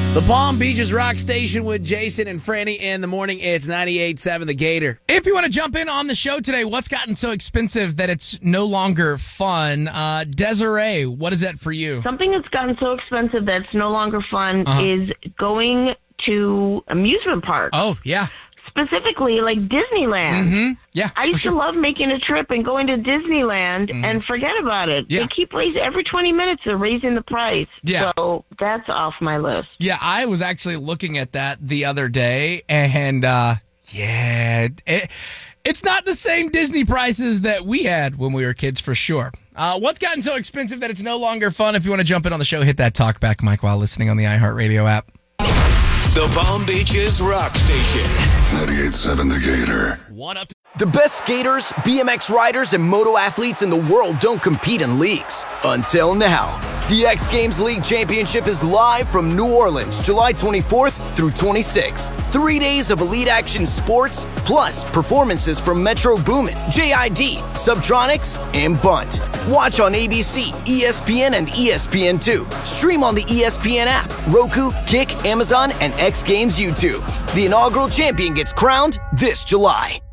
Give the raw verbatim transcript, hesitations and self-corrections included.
The Palm Beaches Rock Station with Jason and Franny in the morning. It's ninety-eight point seven The Gator. If you want to jump in on the show today, what's gotten so expensive that it's no longer fun? Uh, Desiree, what is that for you? Something that's gotten so expensive that it's no longer fun Uh-huh. is going to amusement parks. Oh, yeah. Specifically, like Disneyland. Mm-hmm. Yeah. I used for sure. to love making a trip and going to Disneyland Mhm. and forget about it. Yeah. They keep raising, every twenty minutes they're raising the price. Yeah. So that's off my list. Yeah, I was actually looking at that the other day, and uh, yeah, it, it's not the same Disney prices that we had when we were kids, for sure. Uh, what's gotten so expensive that it's no longer fun? If you want to jump in on the show, hit that talk back mic while listening on the iHeartRadio app. The Palm Beaches Rock Station. ninety-eight point seven The Gator. One up. The best skaters, B M X riders, and moto athletes in the world don't compete in leagues. Until now. The X Games League Championship is live from New Orleans, July twenty-fourth through twenty-sixth. Three days of elite action sports, plus performances from Metro Boomin, J I D, Subtronics, and Bunt. Watch on A B C, E S P N, and E S P N two. Stream on the E S P N app, Roku, Kick, Amazon, and X Games YouTube. The inaugural champion gets crowned this July.